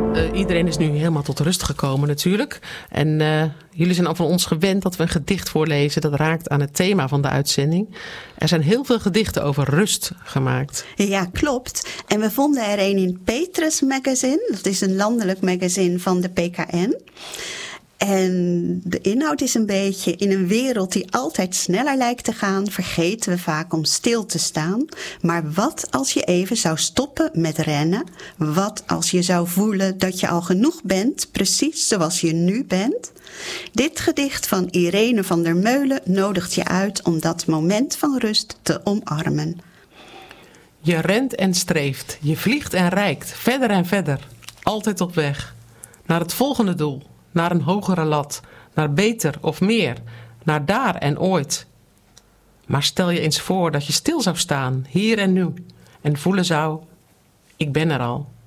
Iedereen is nu helemaal tot rust gekomen natuurlijk. En jullie zijn al van ons gewend dat we een gedicht voorlezen. Dat raakt aan het thema van de uitzending. Er zijn heel veel gedichten over rust gemaakt. Ja, klopt. En we vonden er een in Petrus Magazine. Dat is een landelijk magazine van de PKN. En de inhoud is een beetje: in een wereld die altijd sneller lijkt te gaan, vergeten we vaak om stil te staan. Maar wat als je even zou stoppen met rennen? Wat als je zou voelen dat je al genoeg bent, precies zoals je nu bent? Dit gedicht van Irene van der Meulen nodigt je uit om dat moment van rust te omarmen. Je rent en streeft, je vliegt en reikt, verder en verder, altijd op weg. Naar het volgende doel. Naar een hogere lat, naar beter of meer, naar daar en ooit. Maar stel je eens voor dat je stil zou staan, hier en nu, en voelen zou: ik ben er al.